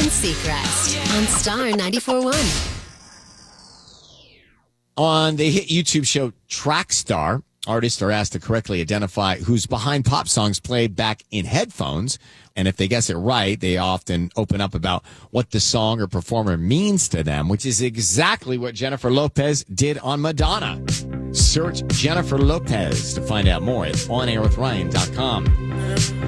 Seacrest on Star 94.1. On the hit YouTube show Trackstar, artists are asked to correctly identify who's behind pop songs played back in headphones. And if they guess it right, they often open up about what the song or performer means to them, which is exactly what Jennifer Lopez did on Madonna. Search Jennifer Lopez to find out more at onairwithryan.com.